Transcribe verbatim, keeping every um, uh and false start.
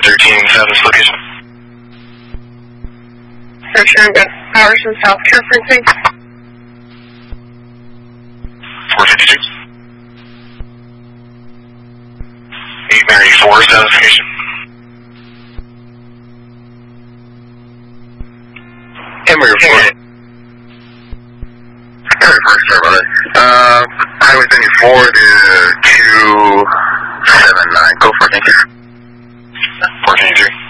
thirteen South location. For sure, got Patterson, South Care Precinct. four fifty-six. eight ninety-four South location. Emory report. Sorry, sorry about it. Uh, Highway seventy-four to two seven nine. Go for it, thank you. four twenty-three.